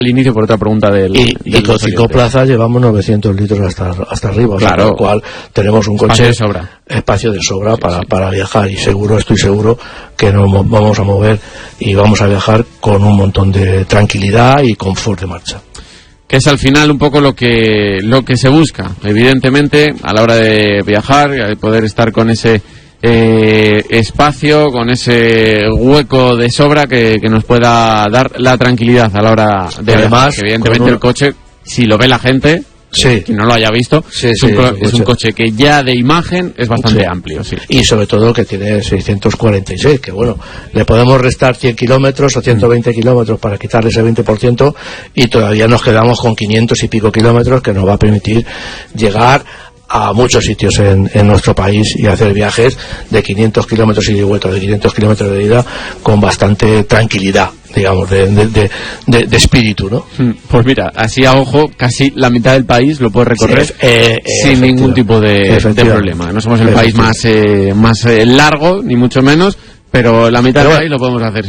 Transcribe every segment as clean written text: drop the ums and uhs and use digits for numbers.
al inicio por otra pregunta del... Y con 5 plazas llevamos 900 litros hasta arriba, claro, con lo cual tenemos un coche... Espacio de sobra para viajar, y estoy seguro que nos vamos a mover y vamos a viajar con un montón de tranquilidad y confort de marcha. Que es al final un poco lo que se busca, evidentemente, a la hora de viajar, de poder estar con ese espacio, con ese hueco de sobra que nos pueda dar la tranquilidad a la hora de viajar. Que evidentemente el coche, si lo ve la gente, quien no lo haya visto, es un coche que ya de imagen es bastante amplio. Sí. Y sobre todo que tiene 646, que bueno, le podemos restar 100 kilómetros o 120 kilómetros para quitarle ese 20%, y todavía nos quedamos con 500 y pico kilómetros, que nos va a permitir llegar a muchos sitios en nuestro país y hacer viajes de 500 kilómetros y de vuelta, de 500 kilómetros de ida, con bastante tranquilidad, digamos, de espíritu, ¿no? Pues mira, así a ojo, casi la mitad del país lo puede recorrer sin ningún tipo de problema. No somos el país más largo, ni mucho menos, pero la mitad del país lo podemos hacer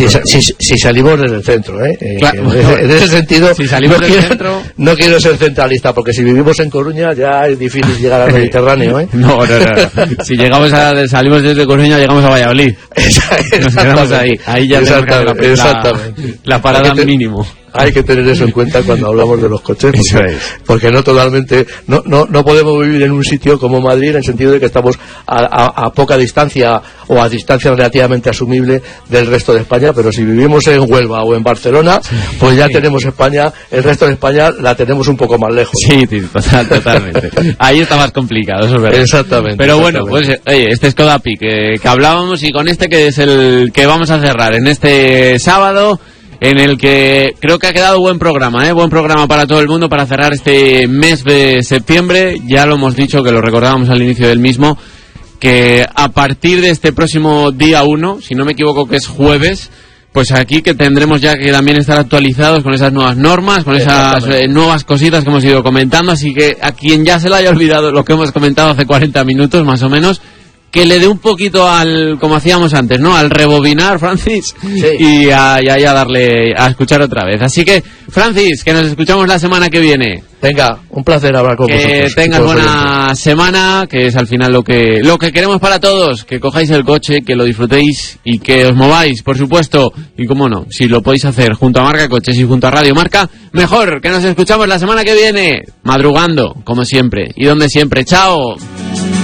si salimos desde el centro, claro. En ese sentido, si salimos del centro, no quiero ser centralista, porque si vivimos en Coruña ya es difícil llegar al Mediterráneo, No. Si salimos desde Coruña, llegamos a Valladolid. Nos quedamos ahí ya tenemos que hacer la parada mínimo. Hay que tener eso en cuenta cuando hablamos de los coches, porque no totalmente, no podemos vivir en un sitio como Madrid, en el sentido de que estamos a poca distancia, o a distancia relativamente asumible del resto de España, pero si vivimos en Huelva o en Barcelona, pues ya tenemos España, el resto de España la tenemos un poco más lejos. Sí, totalmente. Ahí está más complicado, eso es verdad. Exactamente. Pero bueno, pues oye, este es Codapi que hablábamos, y con este que es el que vamos a cerrar en este sábado, en el que creo que ha quedado buen programa, buen programa para todo el mundo para cerrar este mes de septiembre. Ya lo hemos dicho, que lo recordábamos al inicio del mismo, que a partir de este próximo día 1, si no me equivoco que es jueves, pues aquí que tendremos ya que también estar actualizados con esas nuevas normas, con esas nuevas cositas que hemos ido comentando, así que a quien ya se le haya olvidado lo que hemos comentado hace 40 minutos más o menos, que le dé un poquito como hacíamos antes, ¿no? Al rebobinar, Francis, y a darle a escuchar otra vez. Así que, Francis, que nos escuchamos la semana que viene. Venga, un placer hablar con vosotros. Que tengas buena semana, que es al final lo que queremos para todos, que cojáis el coche, que lo disfrutéis y que os mováis, por supuesto. Y cómo no, si lo podéis hacer junto a Marca Coches y junto a Radio Marca, mejor, que nos escuchamos la semana que viene, madrugando, como siempre, y donde siempre. ¡Chao!